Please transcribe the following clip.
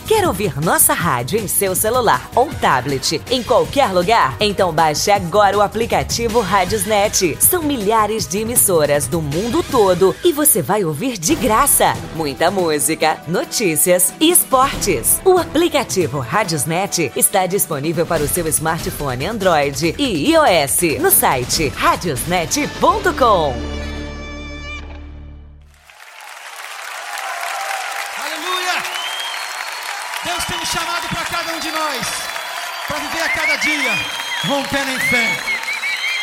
Quer ouvir nossa rádio em seu celular ou tablet, em qualquer lugar? Então baixe agora o aplicativo Radiosnet. São milhares de emissoras do mundo todo e você vai ouvir de graça muita música, notícias e esportes. O aplicativo Radiosnet está disponível para o seu smartphone Android e iOS no site radiosnet.com. Aleluia! Deus tem um chamado para cada um de nós, para viver a cada dia rompendo em fé.